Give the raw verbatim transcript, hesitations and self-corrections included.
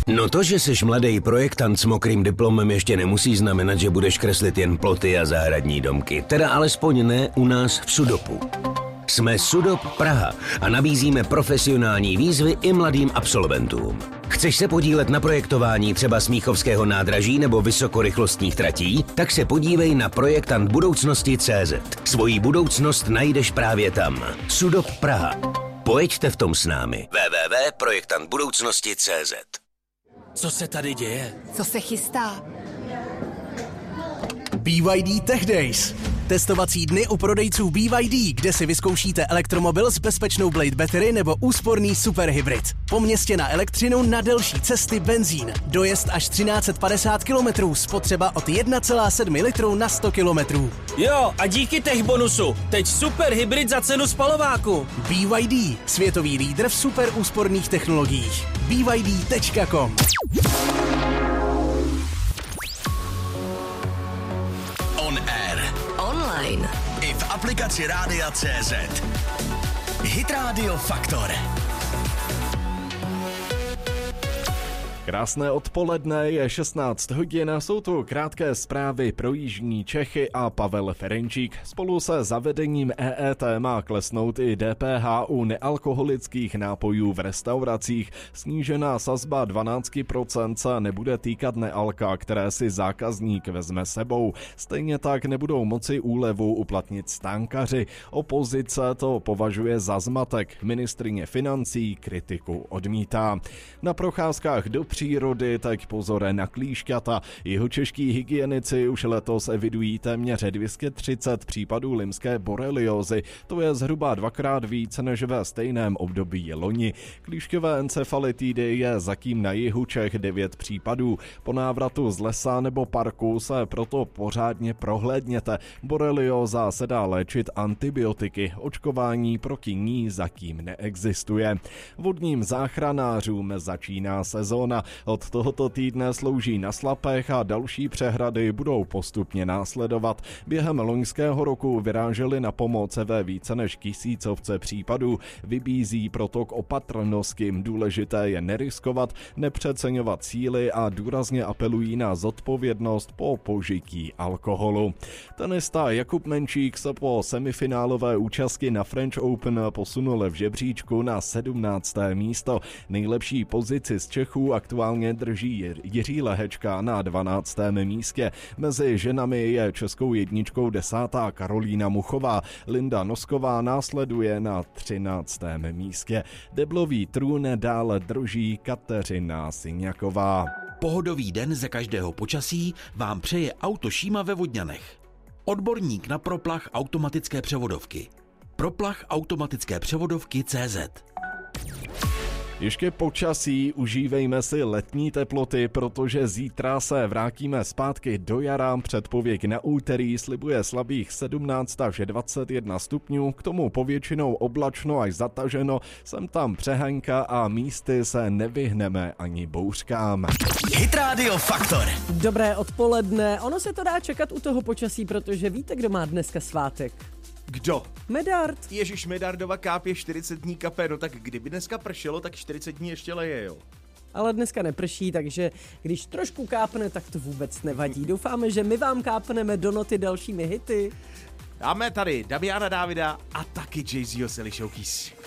No to, že jsi mladý projektant s mokrým diplomem, ještě nemusí znamenat, že budeš kreslit jen ploty a zahradní domky. Teda alespoň ne u nás v Sudopu. Jsme Sudop Praha a nabízíme profesionální výzvy i mladým absolventům. Chceš se podílet na projektování třeba Smíchovského nádraží nebo vysokorychlostních tratí? Tak se podívej na projektant budoucnosti tečka cé zet. Svoji budoucnost najdeš právě tam. Sudop Praha. Pojeďte v tom s námi. w w w tečka projektant budoucnosti tečka cé zet. Co se tady děje? Co se chystá? B Y D Tech Days. Testovací dny u prodejců B Y D, kde si vyzkoušíte elektromobil s bezpečnou Blade Battery nebo úsporný superhybrid. Po městě na elektřinu, na delší cesty benzín. Dojezd až třináct set padesát kilometrů, spotřeba od jedna celá sedm litru na sto kilometrů. Jo, a díky tech bonusu, teď superhybrid za cenu spalováku. B Y D, světový lídr v super úsporných technologiích. B Y D tečka com. On air. Online. I v aplikaci Rádia tečka cé zet. Hit Radio Faktor. Krásné odpoledne, je šestnáct hodin, jsou tu krátké zprávy pro jižní Čechy a Pavel Ferenčík. Spolu se zavedením E E T má klesnout i D P H u nealkoholických nápojů v restauracích. Snížená sazba dvanáct procent se nebude týkat nealka, které si zákazník vezme sebou. Stejně tak nebudou moci úlevu uplatnit stánkaři. Opozice to považuje za zmatek. Ministryně financí kritiku odmítá. Na procházkách do přírody, tak pozor na klíšťata. Jihočeští hygienici už letos evidují téměř dvě stě třicet případů limské boreliózy. To je zhruba dvakrát víc než ve stejném období loni. Klíšťové encefalitidy je zatím na jihu Čech devět případů. Po návratu z lesa nebo parku se proto pořádně prohlédněte. Borelióza se dá léčit antibiotiky. Očkování proti ní zatím neexistuje. Vodním záchranářům začíná sezóna. Od tohoto týdne slouží na Slapech a další přehrady budou postupně následovat. Během loňského roku vyráželi na pomoc ve více než tisícovce případů. Vybízí proto k opatrnosti. Důležité je neriskovat, nepřeceňovat síly a důrazně apelují na zodpovědnost po požití alkoholu. Tenista Jakub Menčík se po semifinálové účasti na French Open posunul v žebříčku na sedmnácté místo. Nejlepší pozici z Čechů aktuálně drží Jiří Lehečka na dvanáctém místě. Mezi ženami je českou jedničkou desátá Karolína Muchová. Linda Nosková následuje na třináctém místě. Deblový trůn dále drží Kateřina Syňaková. Pohodový den ze každého počasí vám přeje Auto Šíma ve Vodňanech. Odborník na proplach automatické převodovky. Proplach automatické převodovky tečka cé zet. Ještě počasí, užívejme si letní teploty, protože zítra se vrátíme zpátky do jara. Předpověď na úterý slibuje slabých sedmnáct až dvacet jedna stupňů, k tomu povětšinou oblačno až zataženo, sem tam přehanka a místy se nevyhneme ani bouřkám. Hit Radio Faktor. Dobré odpoledne, ono se to dá čekat u toho počasí, protože víte, kdo má dneska svátek? Kdo? Medard. Ježíš, Medardova kápě čtyřicet dní kape, no tak kdyby dneska pršelo, tak čtyřicet dní ještě leje, jo. Ale dneska neprší, takže když trošku kápne, tak to vůbec nevadí. Doufáme, že my vám kápneme do noty dalšími hity. Dáme tady Damiana Davida a taky Jay-Zho Sally Showcase.